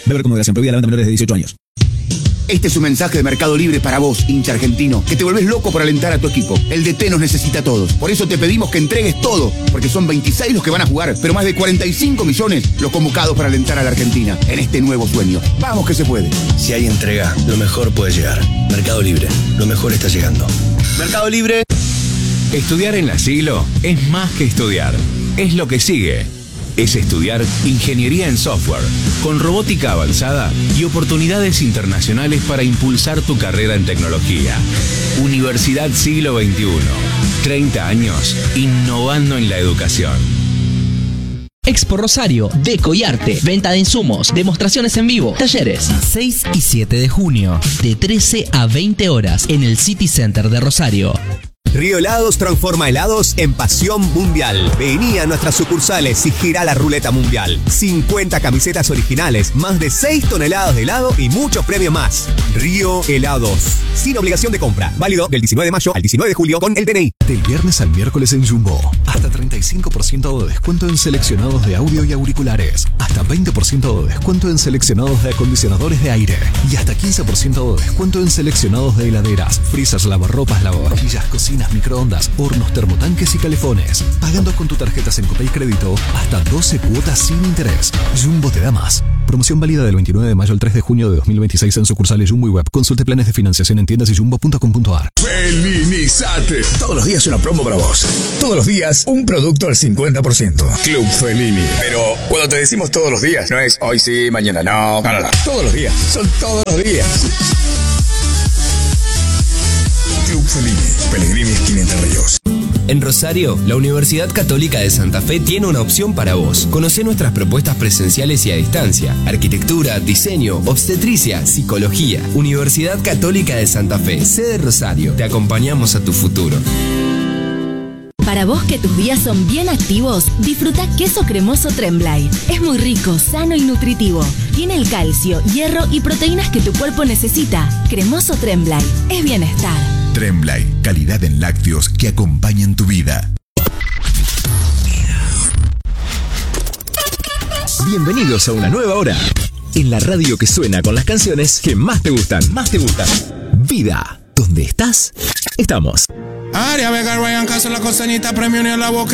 Beber con moderación. Prohibida la venta a menores de 18 años. Este es un mensaje de Mercado Libre para vos, hincha argentino, que te volvés loco por alentar a tu equipo. El DT nos necesita a todos. Por eso te pedimos que entregues todo, porque son 26 los que van a jugar, pero más de 45 millones los convocados para alentar a la Argentina en este nuevo sueño. Vamos que se puede. Si hay entrega, lo mejor puede llegar. Mercado Libre, lo mejor está llegando. Mercado Libre. Estudiar en la Siglo es más que estudiar. Es lo que sigue. Es estudiar ingeniería en software, con robótica avanzada y oportunidades internacionales para impulsar tu carrera en tecnología. Universidad Siglo XXI. 30 años innovando en la educación. Expo Rosario, Deco y Arte, venta de insumos, demostraciones en vivo, talleres. 6 y 7 de junio, de 13 a 20 horas, en el City Center de Rosario. Río Helados transforma helados en pasión mundial. Vení a nuestras sucursales y gira la ruleta mundial. 50 camisetas originales, más de 6 toneladas de helado y muchos premios más. Río Helados, sin obligación de compra. Válido del 19 de mayo al 19 de julio con el DNI. Del viernes al miércoles en Jumbo. Hasta 35% de descuento en seleccionados de audio y auriculares. Hasta 20% de descuento en seleccionados de acondicionadores de aire. Y hasta 15% de descuento en seleccionados de heladeras, freezers, lavarropas, lavavajillas, cocinas, microondas, hornos, termotanques y calefones. Pagando con tu tarjeta Sencopay Crédito hasta 12 cuotas sin interés. Jumbo te da más. Promoción válida del 29 de mayo al 3 de junio de 2026 en sucursales Jumbo y web. Consulte planes de financiación en tiendas y jumbo.com.ar. Felinizate. Todos los días una promo para vos. Todos los días un producto al 50%. Club Felini. Pero cuando te decimos todos los días, no es hoy sí, mañana no. No. Todos los días. Son todos los días. Club Felini, Pellegrini, esquina Entre Ríos. En Rosario, la Universidad Católica de Santa Fe tiene una opción para vos. Conocé nuestras propuestas presenciales y a distancia. Arquitectura, diseño, obstetricia, psicología. Universidad Católica de Santa Fe, sede Rosario. Te acompañamos a tu futuro. Para vos que tus días son bien activos, disfruta queso cremoso Tremblay. Es muy rico, sano y nutritivo. Tiene el calcio, hierro y proteínas que tu cuerpo necesita. Cremoso Tremblay. Es bienestar. Tremblay, calidad en lácteos que acompañan tu vida. Bienvenidos a una nueva hora en la radio que suena con las canciones que más te gustan. Vida. ¿Dónde estás? Estamos. Área Vega, Ryan Caso, la costanita, premio ni a la boca.